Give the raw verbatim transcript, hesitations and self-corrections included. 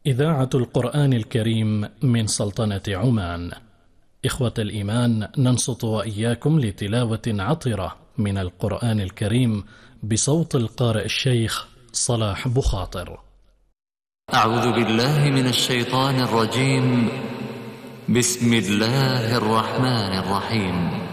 إذاعة القرآن الكريم من سلطنة عمان. إخوة الإيمان، ننصت وإياكم لتلاوة عطرة من القرآن الكريم بصوت القارئ الشيخ صلاح بخاطر. أعوذ بالله من الشيطان الرجيم. بسم الله الرحمن الرحيم.